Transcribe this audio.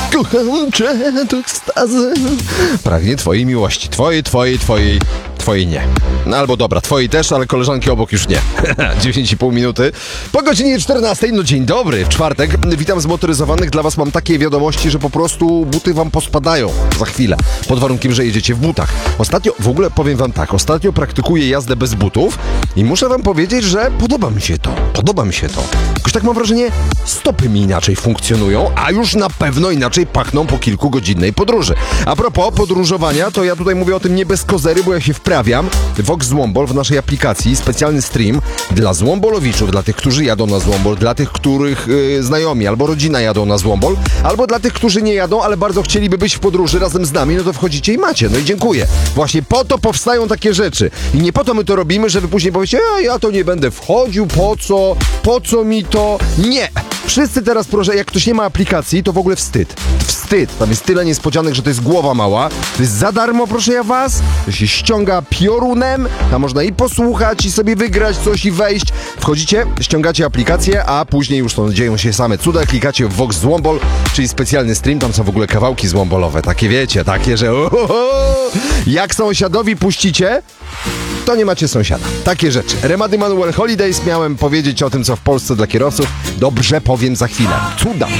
Kocham cię do ekstazy. Pragnie twojej miłości. Twojej nie. No albo dobra, twojej też, ale koleżanki obok już nie. 9,5 minuty. Po godzinie 14. No dzień dobry, w czwartek. Witam zmotoryzowanych. Dla was mam takie wiadomości, że po prostu buty wam pospadają za chwilę. Pod warunkiem, że jedziecie w butach. Ostatnio, w ogóle powiem wam tak, ostatnio praktykuję jazdę bez butów i muszę wam powiedzieć, że podoba mi się to. Jakoś tak mam wrażenie, stopy mi inaczej funkcjonują, a już na pewno inaczej pachną po kilkugodzinnej podróży. A propos podróżowania, to ja tutaj mówię o tym nie bez kozery, bo ja się wprawiam. Vox Złombol w naszej aplikacji, specjalny stream dla złombolowiczów, dla tych, którzy jadą na Złombol, dla tych, których znajomi albo rodzina jadą na Złombol, albo dla tych, którzy nie jadą, ale bardzo chcieliby być w podróży razem z nami, no to wchodzicie i macie. No i dziękuję. Właśnie po to powstają takie rzeczy. I nie po to my to robimy, że wy później powiecie, ja to nie będę wchodził, po co mi to? Nie! Wszyscy teraz proszę, jak ktoś nie ma aplikacji, to w ogóle wstyd. Tam jest tyle niespodzianek, że to jest głowa mała. To jest za darmo, proszę ja was. To się ściąga piorunem. Tam można i posłuchać, i sobie wygrać coś, i wejść. Wchodzicie, ściągacie aplikację, a później już to dzieją się same cuda. Klikacie w Vox Złombol, czyli specjalny stream. Tam są w ogóle kawałki złombolowe. Takie wiecie, takie, że jak sąsiadowi puścicie, to nie macie sąsiada. Takie rzeczy. Remady Manuel Holidays. Miałem powiedzieć o tym, co w Polsce dla kierowców. Dobrze powiem za chwilę. Cuda.